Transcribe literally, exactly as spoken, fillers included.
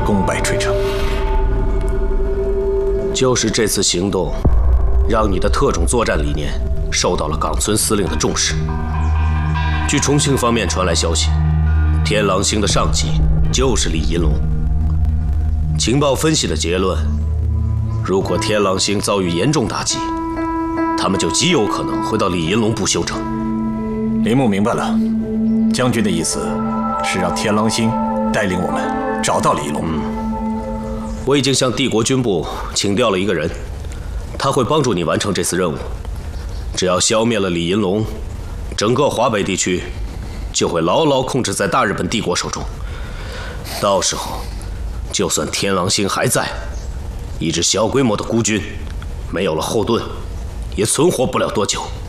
功败垂成。 就是这次行动，让你的特种作战理念受到了冈村司令的重视。据重庆方面传来消息，天狼星的上级就是李银龙。情报分析的结论，如果天狼星遭遇严重打击，他们就极有可能会到李银龙部修整。 林木明白了，将军的意思是让天狼星带领我们找到李银龙。 嗯，我已经向帝国军部请调了一个人，他会帮助你完成这次任务。只要消灭了李银龙，整个华北地区就会牢牢控制在大日本帝国手中。到时候，就算天狼星还在，一支小规模的孤军，没有了后盾，也存活不了多久。